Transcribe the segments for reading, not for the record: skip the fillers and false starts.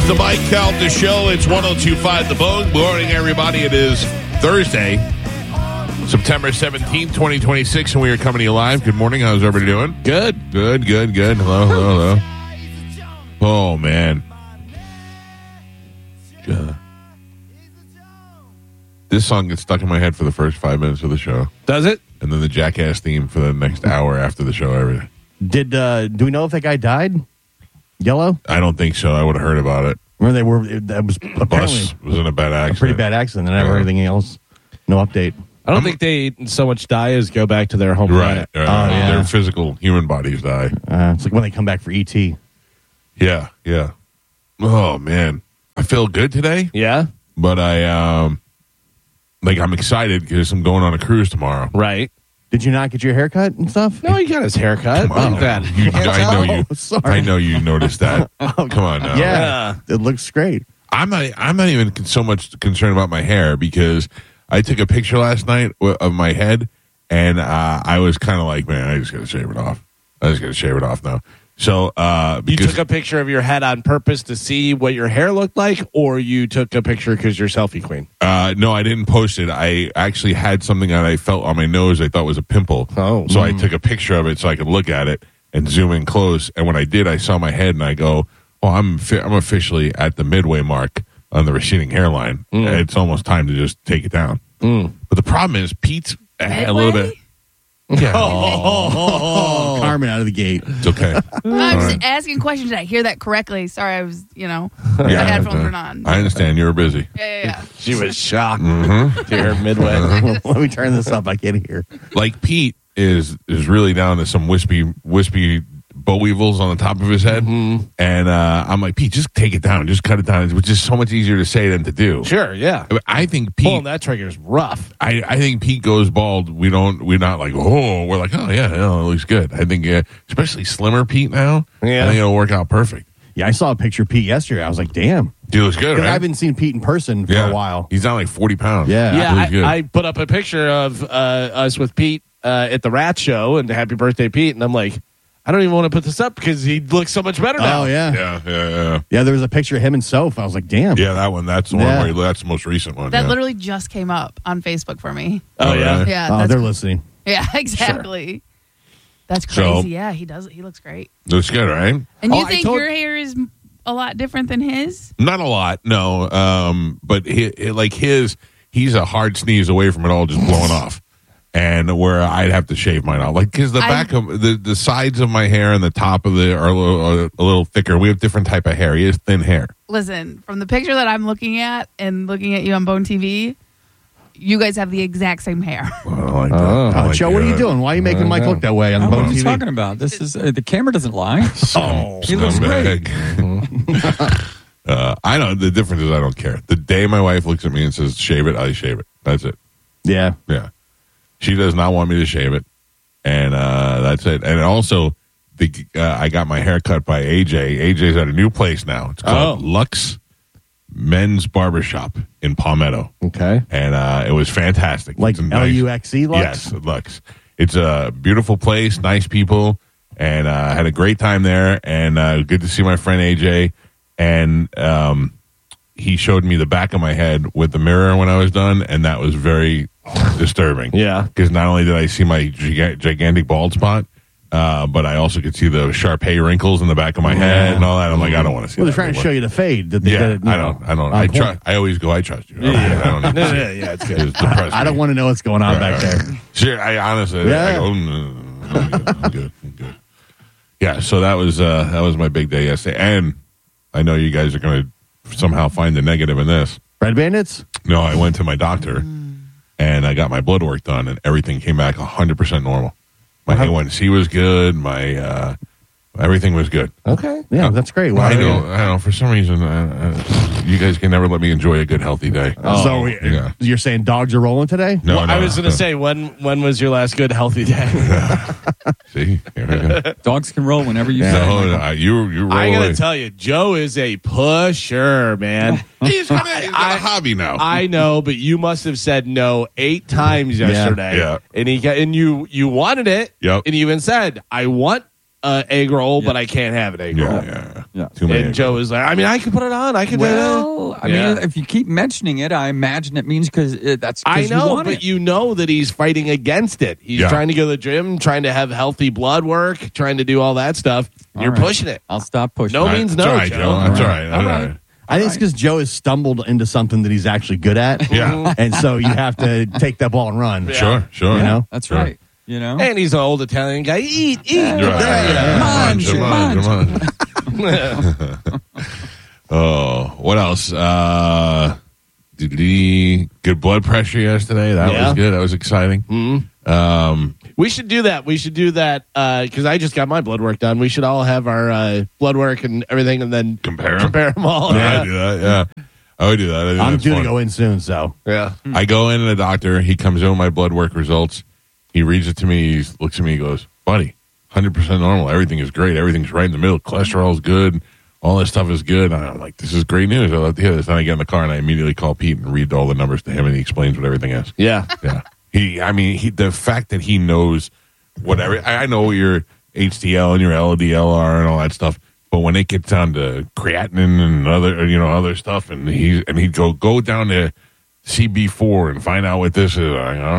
The Mike Calta Show. It's 102.5 The Bone. Morning, everybody. It is Thursday, September 17th, 2026, and we are coming to you live. Good morning. How's everybody doing? Good. Hello. Oh, man. This song gets stuck in my head for the first 5 minutes of the show. Does it? And then the Jackass theme for the next hour after the show. Everything. Do we know if that guy died? Yellow? I don't think so. I would have heard about it. Remember that was The apparently bus was in a bad accident. a pretty bad accident. And I never heard anything else. No update. I don't think they so much die as go back to their home Right. planet. yeah. Their physical human bodies die. It's like when they come back for E.T. Yeah. Oh, man. I feel good today, Yeah? but I'm excited because I'm going on a cruise tomorrow. Right. Did you not get your haircut and stuff? No, he got his haircut. Come on, Look at that. I know you noticed that. Come on now. Yeah. It looks great. I'm not even so much concerned about my hair because I took a picture last night of my head and I was kind of like, man, I just got to shave it off now. So You took a picture of your head on purpose to see what your hair looked like, or you took a picture because you're selfie queen? no, I didn't post it. I actually had something that I felt on my nose I thought was a pimple. Oh. So I took a picture of it so I could look at it and zoom in close. And when I did, I saw my head and I go, oh, I'm officially at the midway mark on the receding hairline. It's almost time to just take it down. But the problem is Pete's a little bit. Yeah. Carmen out of the gate. It's okay. I'm just asking questions. Did I hear that correctly? Sorry, I was, my headphones were on. I understand. You were busy. Yeah. She was shocked to hear midway. Let me turn this up. I can't hear. Like Pete is really down to some wispy boll weevils on the top of his head. And I'm like, Pete, just take it down. Just cut it down. It's just so much easier to say than to do. Sure, yeah. I think Pete... Pulling that trigger is rough. I think Pete goes bald. We're not like, oh, we're like, oh, yeah, it looks good. I think, especially slimmer Pete now, Yeah. I think it'll work out perfect. Yeah, I saw a picture of Pete yesterday. I was like, damn. He looks good, Because right? I haven't seen Pete in person for a while. He's down like 40 pounds. Yeah. Yeah, He looks good. I put up a picture of us with Pete at the Rat Show and Happy Birthday, Pete, and I'm like, I don't even want to put this up because he looks so much better now. Oh, yeah. Yeah. Yeah, there was a picture of him and Soph. I was like, damn. Yeah, that one. That's the one Yeah. that's the most recent one. That yeah. literally just came up on Facebook for me. Oh, yeah. really? Yeah. Oh, that's- they're listening. yeah, exactly. That's So- crazy. Yeah, he does. He looks great. Looks good, right? And you Oh, I think told- your hair is a lot different than his? Not a lot, no. But he's a hard sneeze away from it all just blowing off. And where I'd have to shave mine off, like because the back of the sides of my hair and the top of it are a little thicker. We have different type of hair. He has thin hair. Listen, from the picture that I'm looking at and looking at you on Bone TV, you guys have the exact same hair. I don't like that. Oh. I like Joe, what are you doing? Why are you making Mike look that way on the What Bone are you TV? talking about? This is the camera doesn't lie. He looks great. I know the difference is I don't care. The day my wife looks at me and says shave it, I shave it. That's it. Yeah. Yeah. She does not want me to shave it. And that's it. And also, I got my hair cut by AJ. AJ's at a new place now. It's called Lux Men's Barbershop in Palmetto. Okay. And it was fantastic. Like It's a nice- Luxe Lux? Yes, Lux. It's a beautiful place, nice people, and I had a great time there. And good to see my friend AJ. And he showed me the back of my head with the mirror when I was done, and that was very disturbing. Yeah. Because not only did I see my gigantic bald spot, but I also could see the Shar-Pei wrinkles in the back of my head and all that. I'm like, I don't want to see Well, that. they're trying to anymore. show you the fade. That they Yeah, did it, I don't. on I point. trust. I always go. I trust you. I don't need to see it. Yeah, it's good. It's depressing. I don't want to know what's going on back there. Sure, I honestly, Yeah. I go, I'm good. Yeah, so that was my big day yesterday, and I know you guys are going to somehow find the negative in this. Red Bandits? No, I went to my doctor, and I got my blood work done, and everything came back 100% normal. My A1C was good. My everything was good. Okay. Yeah, that's great. I know. For some reason, you guys can never let me enjoy a good, healthy day. So yeah. you're saying dogs are rolling today? No, I was going to say, when was your last good healthy day? See, here we go. Dogs can roll whenever you say. No, you roll I got away. to tell you, Joe is a pusher, man. He's got a hobby now. I know, but you must have said no 8 times yesterday. Yeah. And you wanted it. Yep. And you even said, I want egg roll, but I can't have an egg roll. Yeah. Too many. And Joe was like, I mean, I could put it on. I could do Well, I Yeah. mean, if you keep mentioning it, I imagine it means because that's I because you know, want but it. you know that he's fighting against it. He's Yeah. trying to go to the gym, trying to have healthy blood work, trying to do all that stuff. All You're right. pushing it. I'll stop pushing. No it. means That's no, all right, Joe. Joe. That's all right. All All right. right. I think it's because Joe has stumbled into something that he's actually good at. Yeah. And so you have to take that ball and run. Sure. You know? That's Sure. right. You know? And he's an old Italian guy. Eat. You're right. Mangia, Come on. Oh, what else? Good blood pressure yesterday. That Yeah. was good. That was exciting. We should do that. We should do that because I just got my blood work done. We should all have our blood work and everything, and then Compare 'em? them all. I do that. Yeah, I would do that. I think I'm that's due to fun. go in soon, so. Yeah. I go in to the doctor. He comes in with my blood work results. He reads it to me. He looks at me. He goes, "Buddy, 100% normal. Everything is great. Everything's right in the middle. Cholesterol is good. All this stuff is good." And I'm like, "This is great news. I love to hear this." Then I get in the car and I immediately call Pete and read all the numbers to him, and he explains what everything is. Yeah. Yeah. The fact that he knows whatever, I know your HDL and your LDL are and all that stuff, but when it gets down to creatinine and other stuff, and he'd go down to CB4 and find out what this is.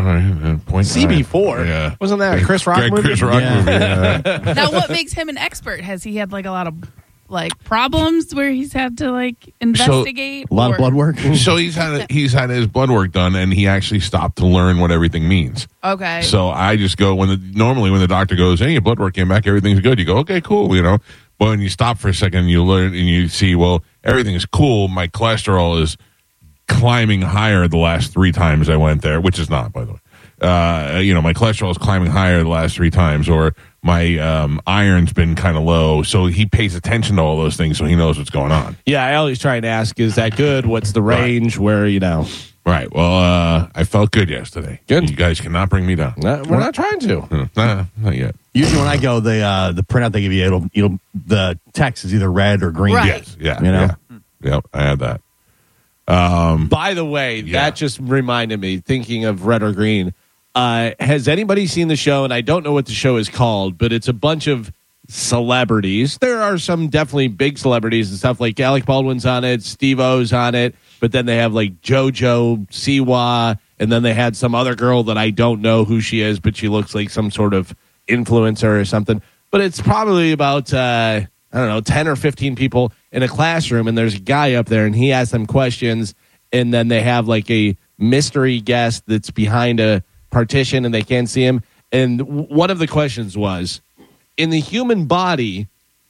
CB4? Yeah. Wasn't that a Chris Rock movie? Chris Rock Yeah. movie. Yeah. Now, what makes him an expert? Has he had like a lot of like problems where he's had to like investigate? A lot or- of blood work. So he's had his blood work done, and he actually stopped to learn what everything means. Okay. So I just go normally when the doctor goes, "Hey, your blood work came back, everything's good." You go, "Okay, cool," you know. But when you stop for a second, you learn and you see, well, everything's cool. My cholesterol is climbing higher the last 3 times I went there, which is not, by the way. My cholesterol is climbing higher the last 3 times, or my iron's been kind of low. So he pays attention to all those things, so he knows what's going on. Yeah, I always try and ask, is that good? What's the range? Where, Right. Well, I felt good yesterday. Good. You guys cannot bring me down. we're not trying to. Nah, not yet. Usually when I go, the printout they give you, it'll the text is either red or green. Right. Yes. Yeah. You know? Yeah. Yep. I had that. By the way, Yeah. that just reminded me, thinking of red or green, has anybody seen the show? And I don't know what the show is called, but it's a bunch of celebrities. There are some definitely big celebrities and stuff, like Alec Baldwin's on it, Steve-O's on it, but then they have like JoJo Siwa, and then they had some other girl that I don't know who she is, but she looks like some sort of influencer or something. But it's probably about 10 or 15 people in a classroom, and there's a guy up there, and he asks them questions, and then they have like a mystery guest that's behind a partition, and they can't see him. And one of the questions was, in the human body,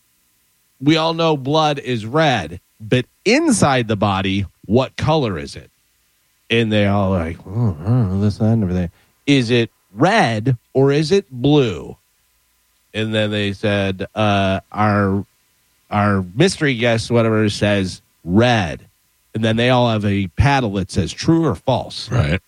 we all know blood is red, but inside the body, what color is it? And they all like, oh, I don't know, this, that, and everything. Is it red or is it blue? And then they said, our mystery guest, whatever, says red. And then they all have a paddle that says true or false. Right.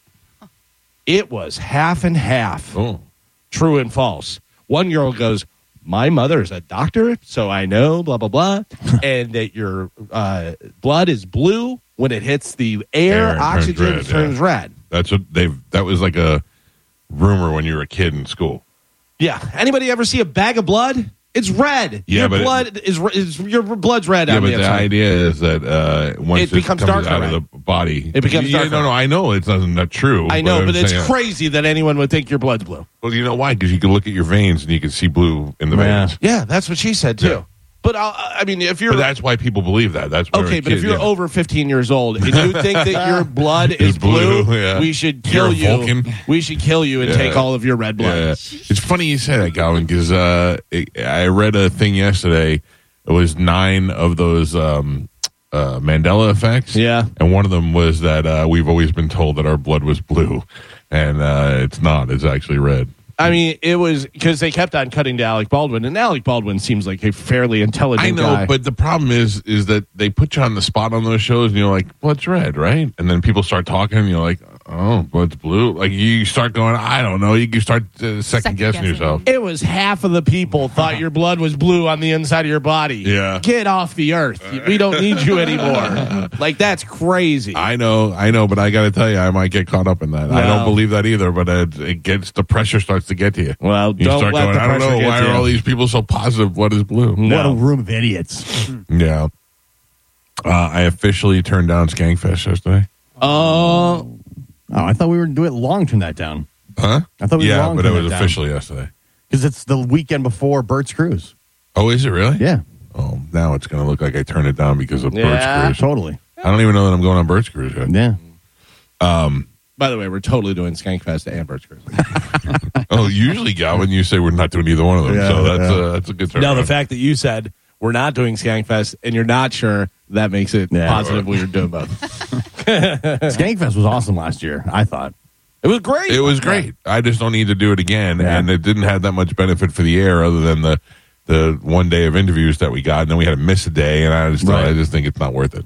It was half and half, Oh. true and false. One girl goes, my mother's a doctor, so I know, blah, blah, blah. And that your blood is blue. When it hits the air, Air, it turns oxygen red, turns yeah. red. That was like a rumor when you were a kid in school. Yeah. Anybody ever see a bag of blood? It's red. Yeah, your but blood is your blood's red Yeah, on but the the inside. idea is that once It becomes comes darker, out right? of the body, It becomes yeah, darker. No, I know it's not true. I know, but I'm it's saying- crazy that anyone would think your blood's blue. Well, you know why? Because you can look at your veins and you can see blue in the Yeah. veins. Yeah, that's what she said too. Yeah. But I mean, if you're But that's why people believe that. That's why okay, we're but if kids, you're yeah. over 15 years old and you think that your blood is blue, yeah. we should You're kill a you. Vulcan. We should kill you and Yeah. take all of your red blood. Yeah. It's funny you say that, Galvin, because I read a thing yesterday. It was 9 of those Mandela effects. Yeah. And one of them was that we've always been told that our blood was blue, and it's not. It's actually red. I mean, it was because they kept on cutting to Alec Baldwin, and Alec Baldwin seems like a fairly intelligent I know, guy. but the problem is that they put you on the spot on those shows, and you're like, "Blood's red, right?" And then people start talking, and you're like, Oh, but it's blue. Like you start going, I don't know. You can start second guessing yourself. It was half of the people thought your blood was blue on the inside of your body. Yeah. Get off the earth. We don't need you anymore. Like, that's crazy. I know, but I got to tell you, I might get caught up in that. I don't believe that either, but it gets, the pressure starts to get to you. Well, you don't start let going, the I don't pressure know, get why to are you. all these people so positive? What is blue? What a room of idiots. Yeah. I officially turned down Skankfest yesterday. Oh, I thought we were doing it long. Turn that down. Huh? I thought we were Yeah, long. but it was official yesterday. Because it's the weekend before Bert's cruise. Oh, is it really? Yeah, Oh, now it's going to look like I turned it down because of Yeah. Bert's Cruise. totally. I don't even know that I'm going on Bert's Cruise yet. Yeah. By the way, we're totally doing Skankfest and Bert's Cruise. Oh, usually, Galvin, you say we're not doing either one of them. Yeah, So yeah. that's a good turn. No, the fact that you said we're not doing Skankfest and you're not sure, that makes it Yeah. positive we were doing both. Skankfest was awesome last year, I thought. It was great. It was great. I just don't need to do it again, Yeah. and it didn't have that much benefit for the air other than the 1 day of interviews that we got, and then we had to miss a day, and I just think it's not worth it.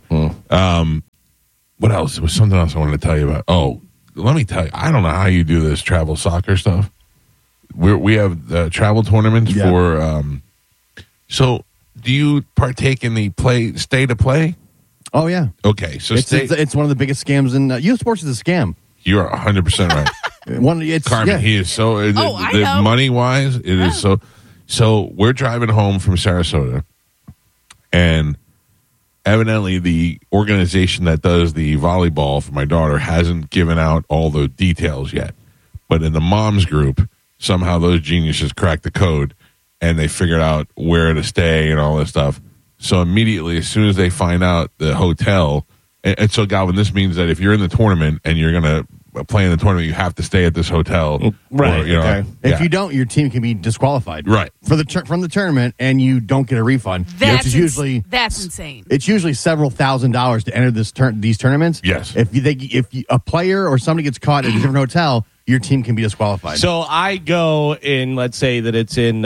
What else? There was something else I wanted to tell you about. Oh, let me tell you, I don't know how you do this travel soccer stuff. We have travel tournaments Yeah. for. So, do you partake in the stay to play? Oh, yeah. Okay, so It's one of the biggest scams in youth sports is a scam. you're 100% right. Carmen, yeah. he is so I know. money wise, it is so. So we're driving home from Sarasota, and evidently the organization that does the volleyball for my daughter hasn't given out all the details yet. But in the moms group, somehow those geniuses cracked the code, and they figured out where to stay and all this stuff. So immediately, as soon as they find out the hotel, and so Galvin, this means that if you're in the tournament and you're going to play in the tournament, you have to stay at this hotel. Right, Or, you know, okay. If you don't, your team can be disqualified. Right. From the tournament, and you don't get a refund. That's which is usually that's insane. it's usually several $1,000s to enter these tournaments. Yes. If a player or somebody gets caught at a different hotel, your team can be disqualified. So I go in, let's say that it's in,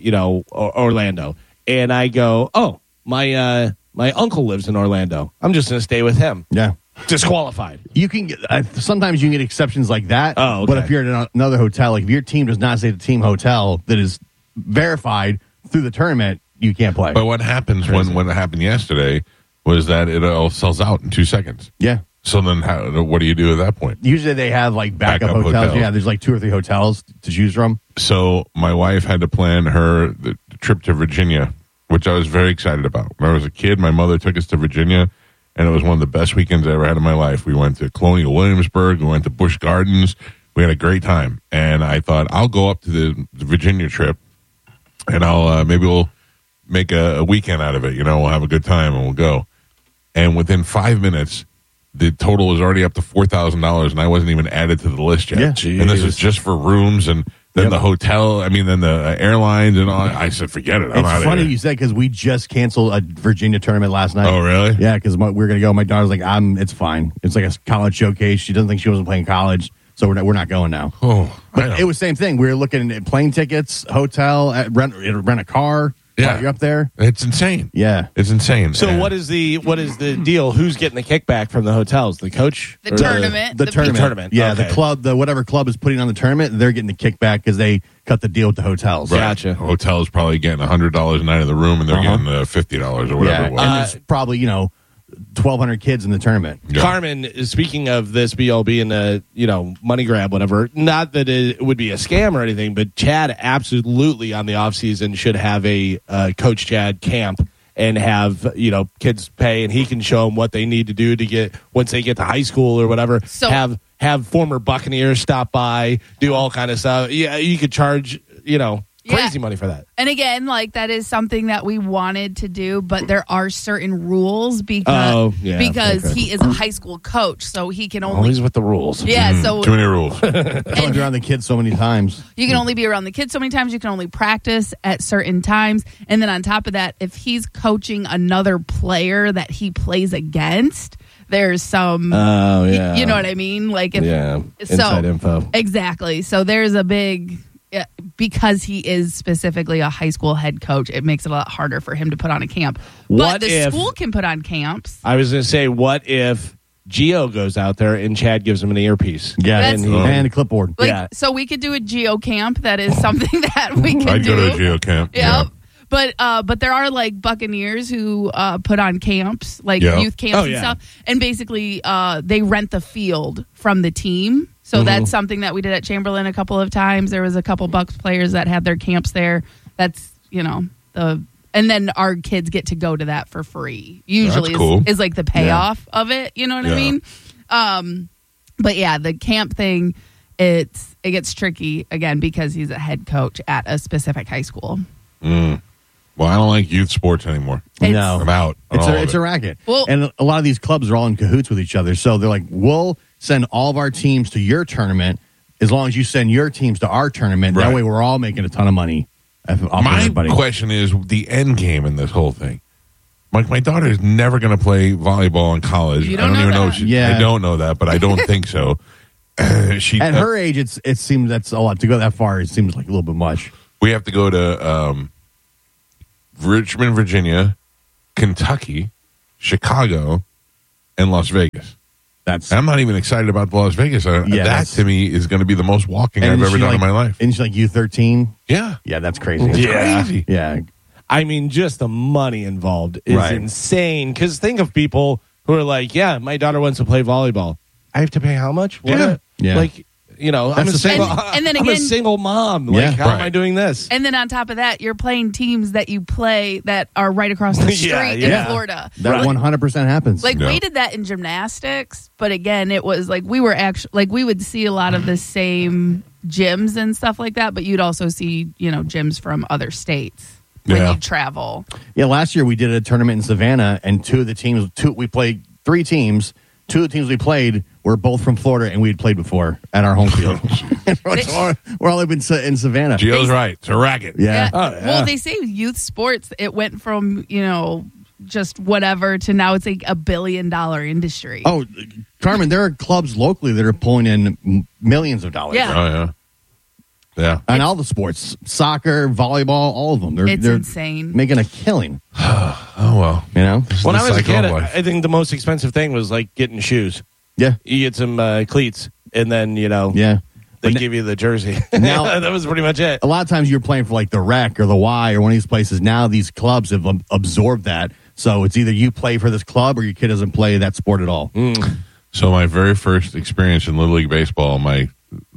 Orlando, and I go, oh, my uncle lives in Orlando. I'm just going to stay with him. yeah. Disqualified. You can get sometimes you can get exceptions like that. Oh, okay. But if you're at another hotel, like if your team does not say the team hotel that is verified through the tournament, you can't play. But what happens when it happened yesterday was that it all sells out in 2 seconds. Yeah. So then what do you do at that point? Usually they have like backup Backup hotels. hotels. Yeah, there's like 2 or 3 hotels to choose from. So my wife had to plan the trip to Virginia, which I was very excited about. When I was a kid, my mother took us to Virginia, and it was one of the best weekends I ever had in my life. We went to Colonial Williamsburg. We went to Busch Gardens. We had a great time. And I thought, I'll go up to the Virginia trip, and maybe we'll make a weekend out of it. We'll have a good time, and we'll go. And within 5 minutes, the total was already up to $4,000, and I wasn't even added to the list yet. Yeah. And this is just for rooms, and then the hotel, then the airlines and all. I said, forget it. I'm out It's of funny here. you said because we just canceled a Virginia tournament last night. Oh, really? Yeah, because we were going to go. My daughter's like, it's fine. It's like a college showcase. She doesn't think she wasn't playing college, so we're not going now. Oh, But it was the same thing. We were looking at plane tickets, hotel, rent a car. Yeah. While you're up there. It's insane. Yeah. It's insane. So And what is the deal? Who's getting the kickback from the hotels? The coach? The Or tournament. The tournament. tournament. Yeah, Okay. the club, whatever club is putting on the tournament, they're getting the kickback because they cut the deal with the hotels. Right. Gotcha. Hotel's probably getting $100 a night in the room, and they're getting $50 or whatever Yeah, it was. and there's probably 1,200 kids in the tournament. Yeah. Carmen, speaking of this BLB and the money grab, whatever, not that it would be a scam or anything, but Chad absolutely on the offseason should have a Coach Chad camp and have kids pay, and he can show them what they need to do to get once they get to high school or whatever. So- have former Buccaneers stop by, do all kind of stuff. Yeah, you could charge crazy money for that. And again, that is something that we wanted to do, but there are certain rules because okay. he is a high school coach, so he can only Always with the rules. so Too many rules. Only be around the kids so many times. you can only be around the kids so many times. You can only practice at certain times, and then on top of that, if he's coaching another player that he plays against, there's some. Oh yeah, you know what I mean? inside info. Exactly. So there's a big. Because he is specifically a high school head coach, it makes it a lot harder for him to put on a camp. What But the if- school can put on camps. I was going to say, what if Gio goes out there and Chad gives him an earpiece. Yeah, That's- and a clipboard. Like, Yeah. so we could do a geo camp. That is something that we can I'd do. go to a geo camp. Yep. But there are like Buccaneers who put on camps, like Yeah. youth camps Oh, and yeah. stuff, and basically they rent the field from the team. So that's something that we did at Chamberlain a couple of times. There was a couple Bucks players that had their camps there. That's and then our kids get to go to that for free. Usually That's cool. is like the payoff of it. You know what I Yeah. mean? But yeah, the camp thing, it gets tricky again because he's a head coach at a specific high school. Well, I don't like youth sports anymore. No. I'm out. on It's all a, of it's it. a racket. Well- and a lot of these clubs are all in cahoots with each other. So they're like, we'll send all of our teams to your tournament as long as you send your teams to our tournament. That Right. way we're all making a ton of money off My everybody. question is the end game in this whole thing. Like, my daughter is never going to play volleyball in college. You I don't don't know even know. that. Yeah. I don't know that, but I don't think so. She At her age, it seems that's a lot. To go that far, it seems like a little bit much. we have to go to Richmond, Virginia, Kentucky, Chicago, and Las Vegas. That's I'm not even excited about the Las Vegas. That that's- to me is going to be the most walking I've ever done in my life. And she's like U13. Yeah. Yeah, that's crazy. Yeah. Crazy. Yeah. I mean, just the money involved is Right. insane. Because think of people who are like, yeah, my daughter wants to play volleyball. I have to pay how much? What Yeah. Yeah. Like, I'm That's a the single, thing. And then I'm a again- single mom. Yeah. Like, how am Right. I doing this? And then on top of that, you're playing teams that you play that are right across the street Yeah, in yeah. Florida. That 100% happens. Like Yeah. we did that in gymnastics, but again, it was like we were actually like we would see a lot of the same gyms and stuff like that, but you'd also see gyms from other states when Yeah. you travel. Yeah, last year we did a tournament in Savannah, and we played 3 teams. 2 of the teams we played were both from Florida, and we had played before at our home field. And we're all up in Savannah. Gio's right. It's a racket. Yeah. Oh, yeah. Well, they say youth sports. It went from just whatever to now it's like $1 billion industry. Oh, Carmen, there are clubs locally that are pulling in millions of dollars. Yeah. Oh, yeah. Yeah. On all the sports, soccer, volleyball, all of them. It's They're insane. making a killing. Oh, well. You know? This is When the I was a cycle kid, of life. I think the most expensive thing was like getting shoes. Yeah. You get some cleats, and then, Yeah. they But give you the jersey. Now- that was pretty much it. A lot of times you're playing for like the Rec or the Y or one of these places. Now these clubs have absorbed that. So it's either you play for this club or your kid doesn't play that sport at all. So my very first experience in Little League Baseball, my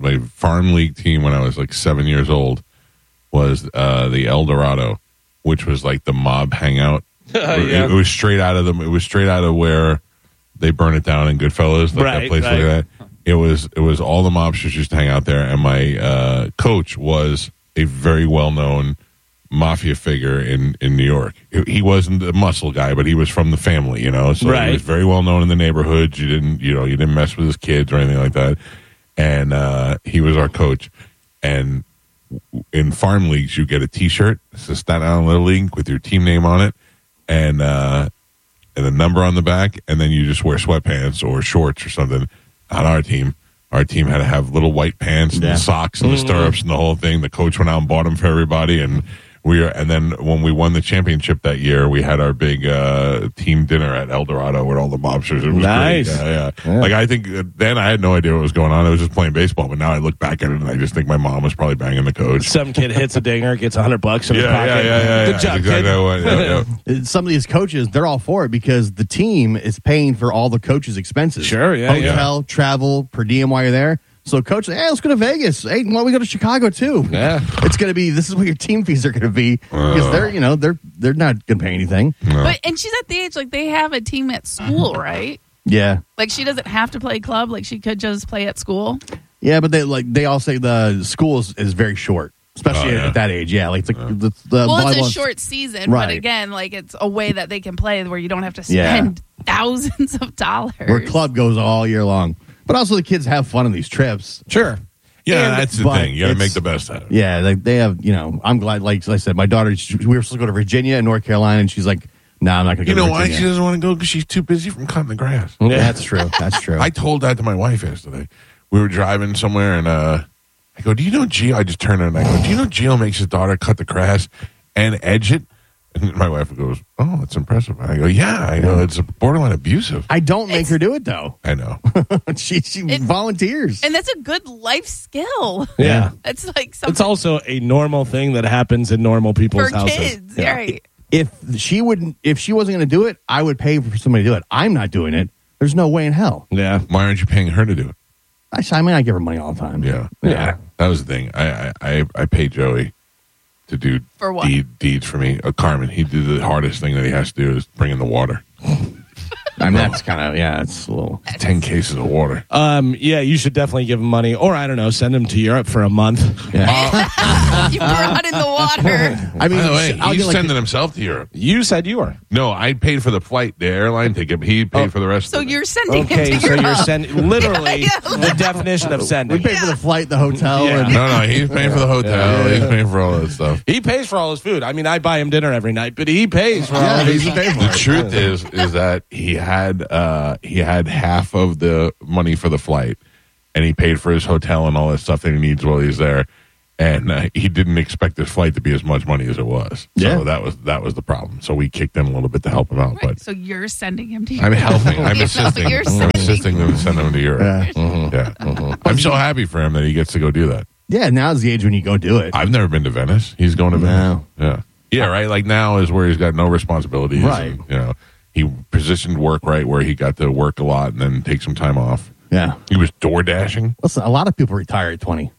farm league team when I was like 7 years old was the El Dorado, which was like the mob hangout. Yeah. It was straight out of them. It was straight out of where they burn it down in Goodfellas, like that Right, place right. like that. It was all the mobsters used to hang out there, and my coach was a very well known mafia figure in New York. He wasn't a muscle guy, but he was from the family, so Right. he was very well known in the neighborhood. You didn't mess with his kids or anything like that. And he was our coach. And in farm leagues, you get a T-shirt. It's a Staten Island Little League with your team name on it, and a number on the back, and then you just wear sweatpants or shorts or something. On our team had to have little white pants and Yeah. the socks and the stirrups and the whole thing. The coach went out and bought them for everybody, and then when we won the championship that year, we had our big team dinner at El Dorado with all the mobsters. It was Nice. great. Yeah. Like I think then I had no idea what was going on. I was just playing baseball, but now I look back at it and I just think my mom was probably banging the coach. Some kid hits a dinger, gets $100 in his pocket. Yeah. Good job, That's exactly kid. what, yeah. Some of these coaches, they're all for it because the team is paying for all the coaches' expenses. Sure, yeah, Hotel, travel, per diem while you're there. So coach, hey, let's go to Vegas. Hey, why don't we go to Chicago too? Yeah. It's going to be, this is what your team fees are going to be because they're not going to pay anything. But and she's at the age like they have a team at school, right? Yeah. Like she doesn't have to play club. Like she could just play at school. Yeah, but they all say the school is very short, especially Oh, yeah. at that age. Yeah, like the Well, it's a volleyball- short season, Right. but again, like it's a way that they can play where you don't have to Yeah. spend thousands of dollars. where club goes all year long. But also the kids have fun on these trips. Sure. Yeah, And- that's the but thing. You got to it's- make the best out of it. Yeah, they have, I'm glad, like I said, my daughter, we were supposed to go to Virginia and North Carolina, and she's like, no, I'm not going to You go know to why she Virginia. doesn't want to go? Because she's too busy from cutting the grass. Yeah, that's true. That's true. I told that to my wife yesterday. We were driving somewhere, and I go, "Do you know Gio?" I just turned and I go, "Do you know Gio makes his daughter cut the grass and edge it And my wife goes, "Oh, that's impressive." I go, "Yeah." I go, "It's borderline abusive." I don't make her do it though. I know. she volunteers. And that's a good life skill. Yeah. It's like something It's also a normal thing that happens in normal people's for houses. kids. Yeah. Right. If she wasn't going to do it, I would pay for somebody to do it. I'm not doing it. There's no way in hell. Yeah. Why aren't you paying her to do it? I mean, I give her money all the time. Yeah. Yeah. That was the thing. I pay Joey to do For what? deeds for me. Carmen, he did the hardest thing that he has to do is bring in the water. I mean, that's kind of, it's a little. 10 cases of water. Yeah, you should definitely give him money. Or, I don't know, send him to Europe for a month. You brought in the water. I mean, By the way, I'll he's get like sending himself to Europe. You said you were. No, I paid for the flight, the airline ticket. He paid for the rest So of it. you're sending Okay, him to so Europe. you're sending, literally, Yeah. the definition of we sending. pay for the flight, the hotel, Yeah. and No, he's paying for the hotel. He's paying for all that stuff. He pays for all his food. I mean, I buy him dinner every night, but he pays for all yeah, of his he's paying for The it. truth is that he had half of the money for the flight, and he paid for his hotel and all that stuff that he needs while he's there. And he didn't expect this flight to be as much money as it was. Yeah. So that was the problem. So we kicked in a little bit to help him out. Right. But So you're sending him to Europe. I'm helping. I'm Yeah, assisting. you're I'm sending- assisting them to send him to Europe. Yeah. Yeah. I'm so happy for him that he gets to go do that. Yeah, now's the age when you go do it. I've never been to Venice. He's going to Venice. No. Yeah. Yeah, right. Like now is where he's got no responsibilities. Right. And, he positioned work right where he got to work a lot and then take some time off. Yeah. He was door dashing. Listen, a lot of people retire at 20.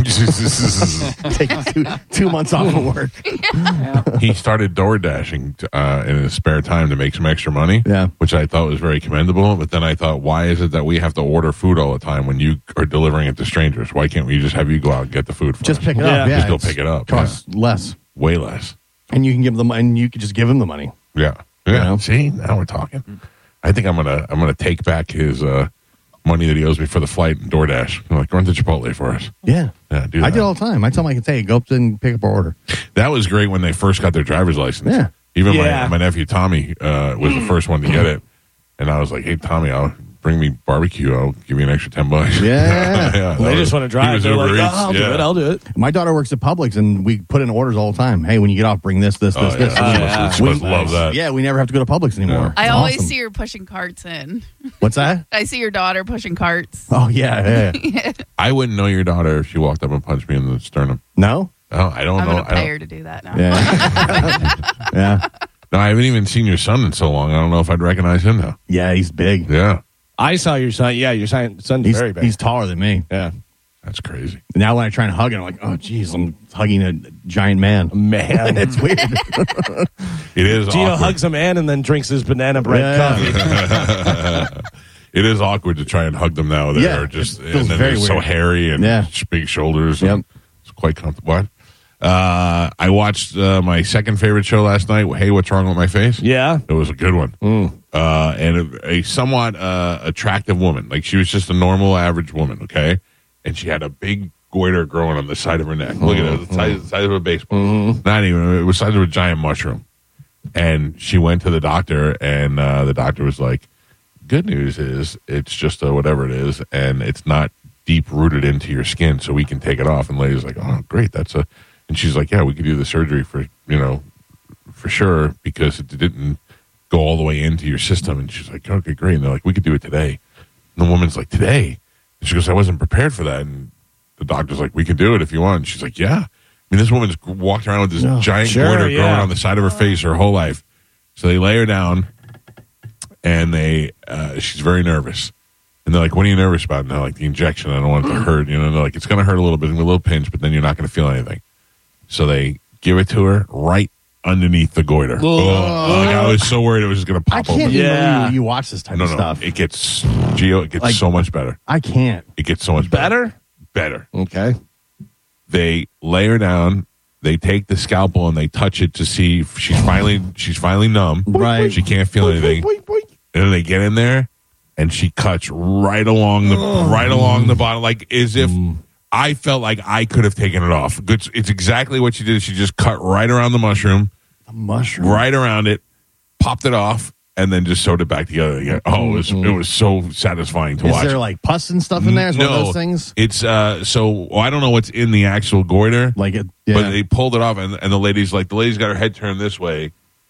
Take 2 months off of work. He started door dashing in his spare time to make some extra money. Yeah. Which I thought was very commendable. But then I thought, why is it that we have to order food all the time when you are delivering it to strangers? Why can't we just have you go out and get the food for Just us? pick it Yeah. up. Yeah, Just go it's- pick it up, Costs less, Way less. and you can give them, and you can just give him the money. Yeah. You Yeah. know? See, now we're talking. I think I'm gonna take back his money that he owes me for the flight and DoorDash. I'm like, run to Chipotle for us. Yeah, Yeah, do I that. do all the time. I tell my kids, "Hey, go up and pick up our order." That was great when they first got their driver's license. Yeah. Even Yeah. my nephew Tommy was the first one to get it, and I was like, "Hey Tommy, I'll bring me barbecue. I'll give you an extra $10." Yeah. Yeah, They that just was- want to he drive. was They're Uber like, Eats. I'll do Yeah. it. I'll do it. My daughter works at Publix, and we put in orders all the time. Hey, when you get off, bring this, this, Oh, this, this. yeah. She must We- love that. Yeah, we never have to go to Publix anymore. I It's always awesome. see her pushing carts in. What's that? I see your daughter pushing carts. Oh yeah, yeah. I wouldn't know your daughter if she walked up and punched me in the sternum. No. Oh, I don't I'm know. going to pay her to do that now. Yeah. Yeah. No, I haven't even seen your son in so long. I don't know if I'd recognize him now. Yeah, he's big. Yeah, I saw your son. Yeah, your son's He's, very big. he's taller than me. yeah. that's crazy. Now when I try and hug him, I'm like, oh, geez, I'm hugging a giant man. Man. It's weird. It is. Gino awkward. hugs a man and then drinks his banana bread Yeah. coffee. It is awkward to try and hug them now. They're Yeah, just it feels and then very they're so weird. hairy and Yeah. big shoulders. Yep. And it's quite comfortable. What? I watched my second favorite show last night. Hey, what's wrong with my face? Yeah. It was a good one. And a somewhat attractive woman. Like she was just a normal, average woman, okay? And she had a big goiter growing on the side of her neck. Look at it, the size of a baseball. Not even, it was the size of a giant mushroom. And she went to the doctor, and the doctor was like, good news is it's just whatever it is, and it's not deep rooted into your skin, so we can take it off. And the lady's like, oh, great, and she's like, yeah, we could do the surgery for sure, because it didn't go all the way into your system. And she's like, okay, great. And they're like, we could do it today. And the woman's like, today? And she goes, I wasn't prepared for that. And the doctor's like, we can do it if you want. And she's like, yeah. I mean, this woman's walked around with this giant sure, goiter yeah. growing on the side of her face her whole life. So they lay her down, and she's very nervous. And they're like, what are you nervous about? And they're like, the injection. I don't want it to hurt. And they're like, it's going to hurt a little bit, a little pinch, but then you're not going to feel anything. So they give it to her right underneath the goiter. Like, I was so worried it was just going to I pop open. can't even Yeah. believe you watch this type No, of no, stuff. it gets, Gio, it gets Like- so much better. I can't. It gets so much better. Better? Better. Okay. They lay her down. They take the scalpel and they touch it to see if she's finally numb. Right. She can't feel anything. And then they get in there, and she cuts right along the bottom, like as if I felt like I could have taken it off. It's exactly what she did. She just cut right around the mushroom, A mushroom. right around it, popped it off, and then just sewed it back together again. Oh, it was so satisfying to Is watch. there like pus and stuff in there? Is one of those things? It's I don't know what's in the actual goiter. Like it. Yeah. But they pulled it off, and the lady's got her head turned this way,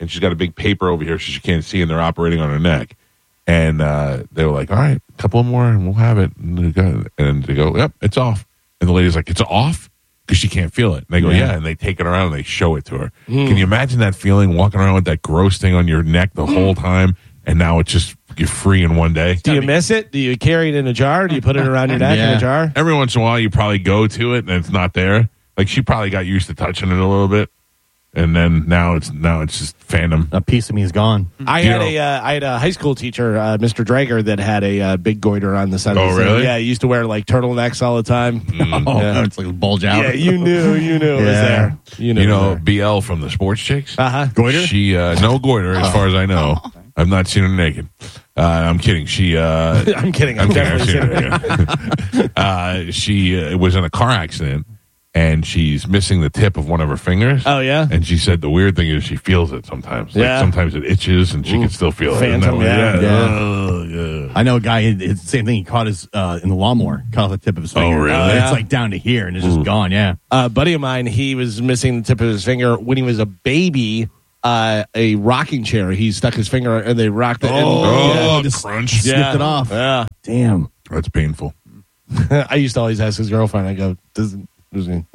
and she's got a big paper over here so she can't see, and they're operating on her neck. And they were like, all right, a couple more and we'll have it. And they go, yep, it's off. And the lady's like, it's off? Because she can't feel it. And they go, yeah. And they take it around and they show it to her. Can you imagine that feeling, walking around with that gross thing on your neck the whole time, and now it's just, you're free in one day? Do you miss it? Do you carry it in a jar? Do you put it around your neck in a jar? Every once in a while, you probably go to it and it's not there. Like, she probably got used to touching it a little bit. And then now it's just fandom. A piece of me is gone. I had a high school teacher, Mr. Drager, that had a big goiter on the side of his head. Really? Yeah, he used to wear like turtlenecks all the time. It's like a bulge out. Yeah, you knew it was there. You know BL from the Sports Chicks? Goiter? She, no goiter, as far as I know. I've not seen her naked. I'm kidding. She, I'm kidding. I'm definitely kidding. She was in a car accident. And she's missing the tip of one of her fingers. Oh, yeah? And she said the weird thing is she feels it sometimes. Like, sometimes it itches and she can still feel it. Phantom, Yeah. I know a guy, it's the same thing. He caught his, in the lawnmower, cut off the tip of his finger. Oh, really? It's like down to here and it's just gone, A buddy of mine, he was missing the tip of his finger when he was a baby. A rocking chair. He stuck his finger and they rocked it. Just crunch. snipped it off. Yeah. Damn. That's painful. I used to always ask his girlfriend, I go, Yeah.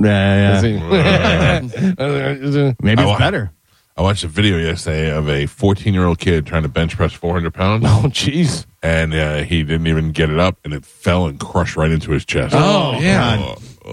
Maybe it's better. I watched a video yesterday of a 14-year-old kid trying to bench press 400 pounds. Oh, jeez. And he didn't even get it up, and it fell and crushed right into his chest. Oh, yeah.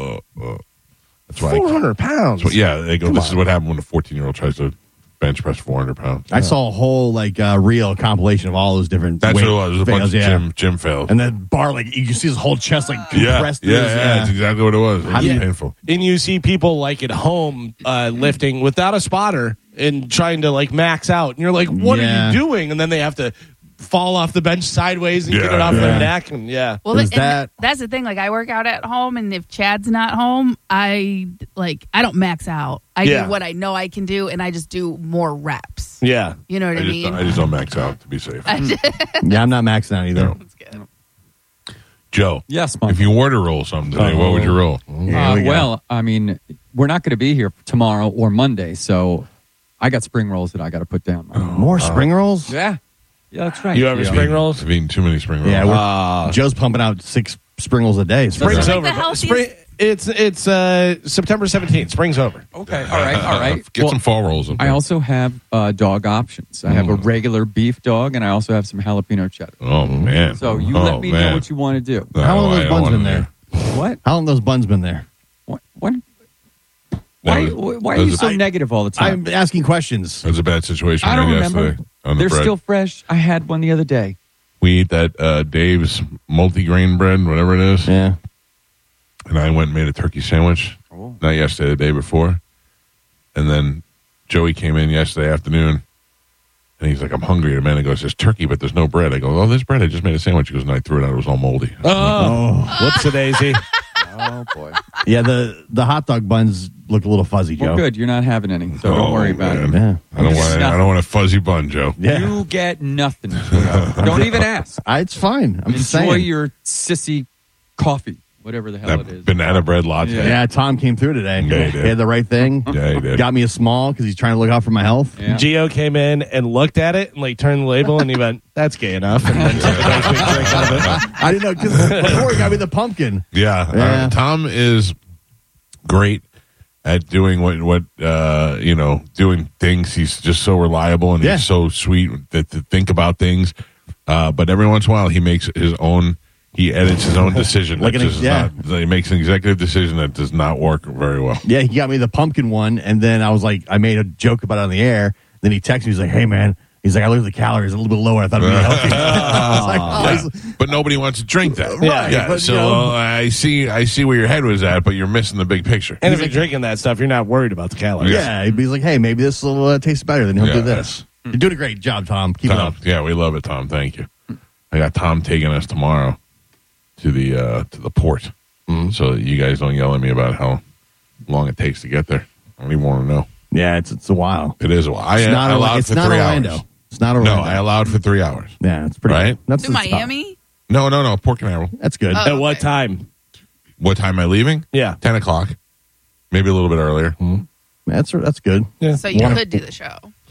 That's why 400 pounds. They go, this is what happened when a 14-year-old tries to bench press 400 pounds. I saw a whole reel compilation of all those different. That's what it was. It was a bunch fails, of gym fails. And then bar, you can see his whole chest compressed. Yeah, that's exactly what it was. It was painful. And you see people at home lifting without a spotter and trying to max out. And you're like, what are you doing? And then they have to fall off the bench sideways and get it off their neck. And well, that's the thing. I work out at home, and if Chad's not home, I don't max out. I do what I know I can do, and I just do more reps. Yeah, you know what I mean. I just don't max out to be safe. Yeah, I'm not maxing out either. That's good. Joe, yes, Mom. If you were to roll something today, what would you roll? Well, I mean, we're not going to be here tomorrow or Monday, so I got spring rolls that I got to put down. More spring rolls? Yeah, that's right. You ever spring rolls? I've eaten too many spring rolls. Yeah, Joe's pumping out 6 spring rolls a day. Spring's like over. the healthiest- It's September 17th. Spring's over. Okay, all right. Get some fall rolls. I also have dog options. I have a regular beef dog, and I also have some jalapeno cheddar. Oh, man. So you let me know what you want to do. How long have those buns been there? What? How long have those buns been there? What? Why are you so negative all the time? I'm asking questions. It was a bad situation. I don't yesterday remember. On the They're bread. still fresh. I had one the other day. We eat that Dave's multi-grain bread, whatever it is. Yeah. And I went and made a turkey sandwich. Oh. Not yesterday, the day before. And then Joey came in yesterday afternoon. And he's like, I'm hungry. And Amanda goes, there's turkey, but there's no bread. I go, oh, there's bread. I just made a sandwich. He goes, and I threw it out. It was all moldy. Whoops-a-daisy. Oh, boy. Yeah, the hot dog buns look a little fuzzy, Joe. Well, good. You're not having any, so don't worry about it. Yeah. I don't want a fuzzy bun, Joe. Yeah. You get nothing. Don't even ask. It's fine. I'm just Enjoy saying. your sissy coffee, whatever the hell it is. Banana bread latte. Yeah, Tom came through today. Yeah, he did. had the right thing. Yeah, he did. Got me a small because he's trying to look out for my health. Yeah. Gio came in and looked at it and turned the label and he went, "That's gay enough." And then took a nice big drink out of it. I didn't know because before he got me the pumpkin. Yeah. Tom is great at doing what doing things. He's just so reliable and he's so sweet to think about things. But every once in a while, he makes his own. He edits his own decision. He makes an executive decision that does not work very well. Yeah, he got me the pumpkin one, and then I was like, I made a joke about it on the air. Then he texted me. He's like, "Hey, man." He's like, "I looked at the calories a little bit lower. I thought it'd be healthy." I was like, But nobody wants to drink that. Right, Yeah. but, So you know- I see where your head was at, but you're missing the big picture. And if you're drinking that stuff, you're not worried about the calories. Yeah, he's like, "Hey, maybe this will taste better. Then he'll do Yeah. this." You're doing a great job, Tom. Keep it up. Yeah, we love it, Tom. Thank you. I got Tom taking us tomorrow to the port, so that you guys don't yell at me about how long it takes to get there. I don't even want to know. Yeah, it's a while. It is a while. I It's allowed it's for not 3 Orlando. hours. It's not Orlando. No, I allowed for 3 hours. Yeah, it's pretty Right? That's To that's tough. Miami? No, Port Canaveral. That's good. Oh. At what Okay. time? What time am I leaving? Yeah. 10 o'clock. Maybe a little bit earlier. That's good. Yeah. So you could do the show.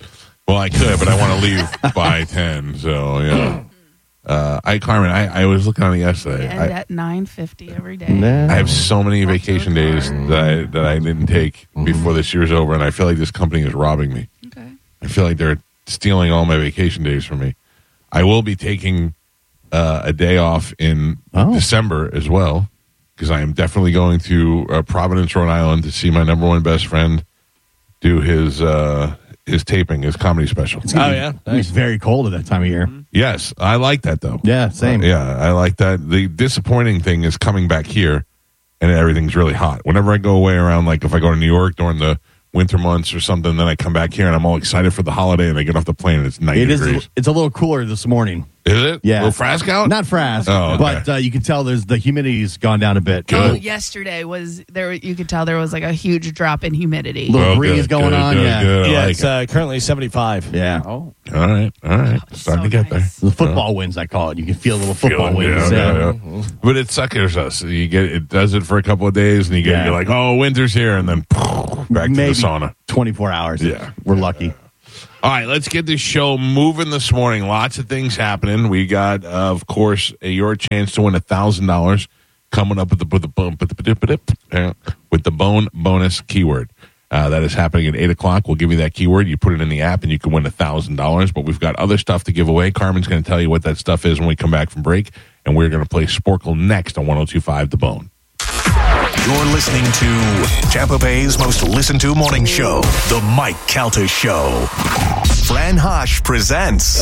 Well, I could, but I want to leave by 10. So, yeah. Carmen, I was looking on it yesterday. And at 9:50 every day. Nah. I have so many vacation days that I didn't take before this year's over, and I feel like this company is robbing me. Okay. I feel like they're stealing all my vacation days from me. I will be taking a day off in December as well, because I am definitely going to Providence, Rhode Island, to see my number one best friend do his taping, his comedy special. It's very cold at that time of year. Yes, I like that though. Yeah, same. Yeah, I like that. The disappointing thing is coming back here and everything's really hot. Whenever I go away around, like if I go to New York during the winter months or something, then I come back here and I'm all excited for the holiday and I get off the plane and it's 90 degrees. It's a little cooler this morning. Is it? Yeah. A little Frask out? Not Frask, Oh, okay. but you can tell the humidity's gone down a bit. Oh, yesterday was there. You could tell there was like a huge drop in humidity. Little breeze going on, yeah. Good. I Yeah, like it's it. currently 75. Yeah. Oh, All right. Starting so to get nice. The football winds, I call it. You can feel little football winds. Yeah. But it suckers us. You get it does it for a couple of days and you're like, oh, winter's here, and then back to the sauna. 24 hours. Yeah. We're lucky. All right, let's get this show moving this morning. Lots of things happening. We got, of course, your chance to win $1,000 coming up with the bone bonus keyword. That is happening at 8 o'clock. We'll give you that keyword. You put it in the app, and you can win $1,000. But we've got other stuff to give away. Carmen's going to tell you what that stuff is when we come back from break, and we're going to play Sporkle next on 102.5 The Bone. You're listening to Tampa Bay's most listened to morning show, The Mike Calta Show. Fran Hosh presents